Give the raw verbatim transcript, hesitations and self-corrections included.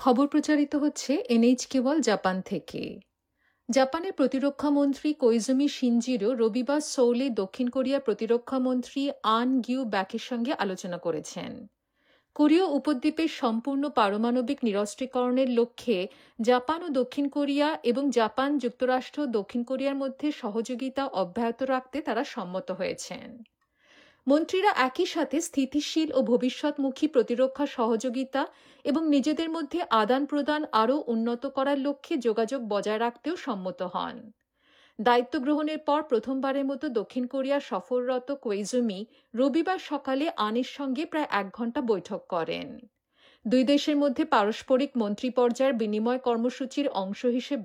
খবর প্রচারিত হচ্ছে এনএইচকে ওয়ার্ল্ড জাপান থেকে। জাপানের প্রতিরক্ষা মন্ত্রী কোইজুমি শিনজিরো রবিবার সোলে দক্ষিণ কোরিয়ার প্রতিরক্ষা মন্ত্রী আন গিউ ব্যাকের সঙ্গে আলোচনা করেছেন। কোরীয় উপদ্বীপের সম্পূর্ণ পারমাণবিক নিরস্ত্রীকরণের লক্ষ্যে জাপান ও দক্ষিণ কোরিয়া এবং জাপান যুক্তরাষ্ট্র দক্ষিণ কোরিয়ার মধ্যে সহযোগিতা অব্যাহত রাখতে তারা সম্মত হয়েছেন। মন্ত্রীরা একই সাথে স্থিতিশীল ও ভবিষ্যৎমুখী প্রতিরক্ষা সহযোগিতা এবং নিজেদের মধ্যে আদান প্রদান আরও উন্নত করার লক্ষ্যে যোগাযোগ বজায় রাখতেও সম্মত হন। দায়িত্ব গ্রহণের পর প্রথমবারের মতো দক্ষিণ কোরিয়া সফররত কোইজুমি রবিবার সকালে আনের সঙ্গে প্রায় এক ঘণ্টা বৈঠক করেন। দুই দেশের মধ্যে পারস্পরিক মন্ত্রী পর্যায়ের বিনিময় কর্মসূচির অংশ হিসেবে